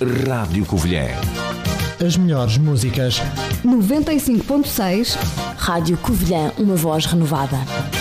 Rádio Covilhã. As melhores músicas. 95.6 Rádio Covilhã, uma voz renovada.